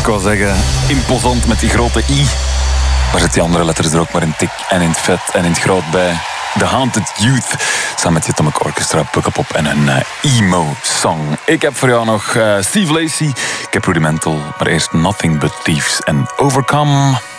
Ik wou zeggen, imposant met die grote I. Maar zit die andere letters er ook maar in tik en in het vet en in het groot bij. The Haunted Youth, samen met het Atomic Orchestra, Pukkelpop en een emo-song. Ik heb voor jou nog Steve Lacy, ik heb Rudimental, maar eerst Nothing But Thieves en Overcome.